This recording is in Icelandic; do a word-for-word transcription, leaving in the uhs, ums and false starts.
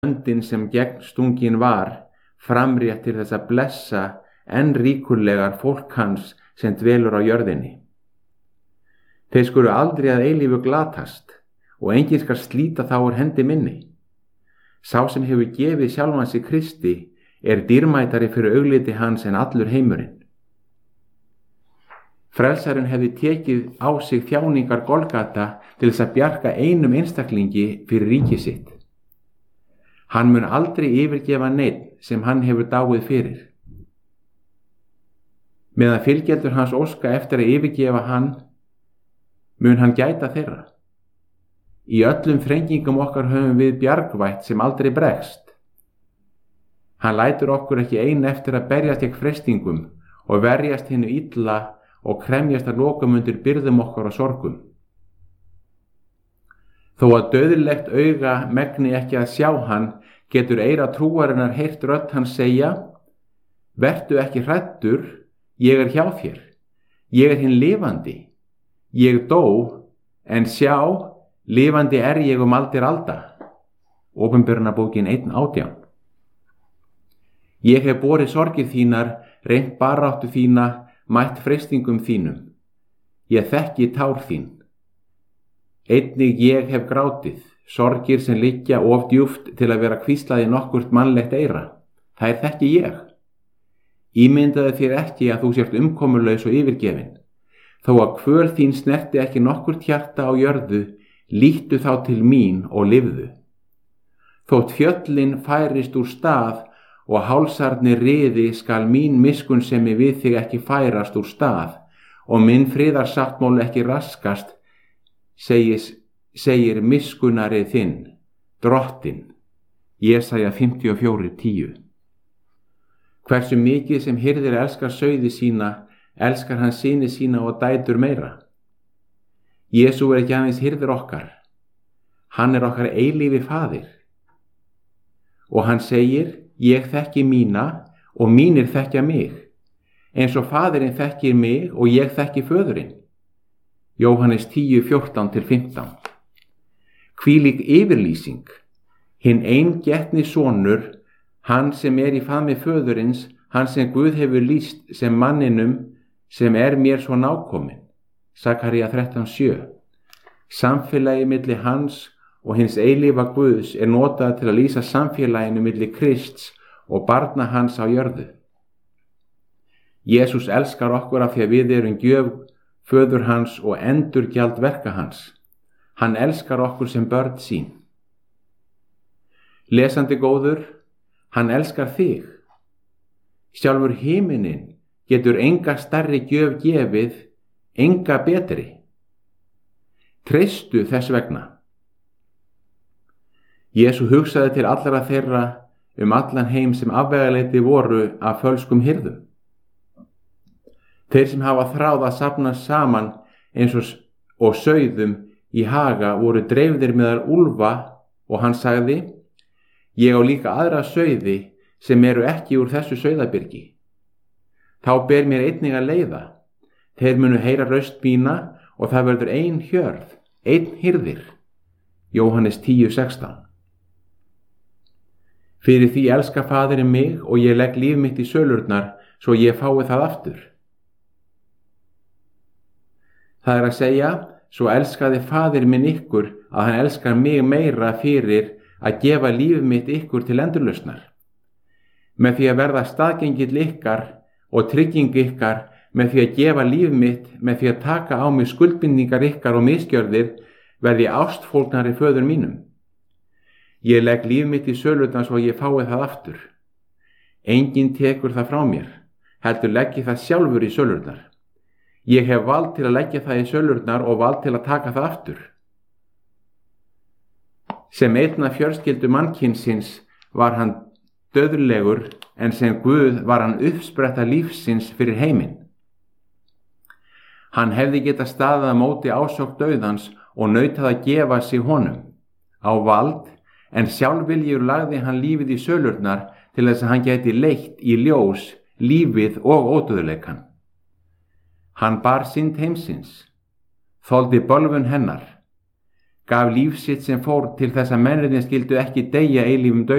höndin sem gegn stungin var framrétt til þess að blessa enn ríkulegar fólk hans sem dvelur á jörðinni. Þeir skulu aldrei að eilífu glatast og enginn skal slíta þá úr hendi minni. Sá sem hefur gefið sjálfan sig Kristi er dýrmætari fyrir augliti hans en allur heimurinn. Frelsarinn hefði tekið á sig þjáningar Golgata til þess að bjarga einum einstaklingi fyrir ríki sitt. Hann mun aldrei yfirgefa neinn sem hann hefur dáið fyrir. Meðan fylgjendur hans óska eftir að yfirgefa hann, mun hann gæta þeirra. Í öllum þrengingum okkar höfum við bjargvætt sem aldrei bregst. Hann lætur okkur ekki ein eftir að berjast gegn freistingum og verjast hinu illa og kremjast að lokum undir byrðum okkar og sorgum. Þó að dauðlegt auga megni ekki að sjá hann, getur eyra trúarinnar heyrt rödd hans segja: Vertu ekki hræddur, ég er hjá þér, ég er hinn lifandi, ég dó, en sjá, lifandi er ég um aldir alda. Opinberunarbókin einn átján. Ég hef borið sorgir þínar, reynt baráttu þína, mætt freistingum þínum. Ég þekki tár þín. Einnig ég hef grátið, sorgir sem liggja of djúpt til að vera hvíslaði nokkurt mannlegt eyra. Það er þekki ég. Ímyndaðu þér ekki að þú sért umkomulaus og yfirgefin. Þó að kvöl þín snerti ekki nokkurt hjarta á jörðu, líttu þá til mín og lifðu. Þótt fjöllin færist úr stað og hálsarnir riði, skal mín miskunnsemi við þig ekki færast úr stað og minn friðarsáttmáli ekki raskast, segis, segir miskunnari þinn, Drottinn. Jesaja fimmtíu og fjögur tíu. Hversu mikið sem hirðir elskar sauði sína, elskar hann syni sína og dætur meira. Jesú er ekki aðeins hirðir okkar. Hann er okkar eilífi faðir. Og hann segir: Ég þekki mína og mínir þekkja mig, eins og faðirinn þekkir mig og ég þekki föðurinn. Jóhannes tíu fjórtán til fimmtán. Hvílík yfirlýsing. Hinn eingetni sonur, hann sem er í faðmi föðurins, hann sem Guð hefur lýst sem manninum sem er mér svo nákominn. Sakaría þrettán sjö. Samfélagi milli hans og hins eilífa Guðs er notað til að lýsa samfélaginu milli Krists og barna hans á jörðu. Jesús elskar okkur af því að við erum gjöf föður hans og endurgjald verka hans. Hann elskar okkur sem börn sín. Lesandi góður, hann elskar þig. Sjálfur himinin getur enga stærri gjöf gefið, enga betri. Treystu þess vegna. Jesú hugsaði til allra þeirra um allan heim sem afvegaleiti voru af fölskum hirðum. Þeir sem hafa þráð að safna saman eins og, og sauðum í haga voru dreifðir meðal úlfa og hann sagði: Ég á líka aðra sauði sem eru ekki úr þessu sauðabyrgi. Þá ber mér einnig að leiða. Þeir munu heyra raust mína og það verður ein hjörð, einn hirðir. Jóhannes tíu sextán. Fyrir því elska faðirinn mig og ég legg líf mitt í sölurnar svo ég fái það aftur. Það er að segja, svo elskaði faðir minn ykkur að hann elskar mig meira fyrir að gefa líf mitt ykkur til endurlausnar. Með því að verða staðgengill ykkar og trygging ykkar, með því að gefa líf mitt, með því að taka á mig skuldbindningar ykkar og misgjörðir, verði ástfólknari föður mínum. Ég legg líf mitt í sölurnar svo ég fái það aftur. Enginn tekur það frá mér, heldur leggi það sjálfur í sölurnar. Ég hef vald til að leggja það í sölurnar og vald til að taka það aftur. Sem einn af fjölskyldu mannkynsins var hann dauðlegur, en sem Guð var hann uppspretta lífsins fyrir heiminn. Hann hefði getað staðið á móti ásókn dauðans og nautað að gefa sig honum á vald, en sjálfviljugur lagði hann lífið í sölurnar til þess að hann gæti leitt í ljós lífið og ódauðleikann. Hann bar synd heimsins, þoldi bölvun hennar, gaf líf sitt sem fór til þess að mennirnir skyldu ekki deyja eilífum dauða.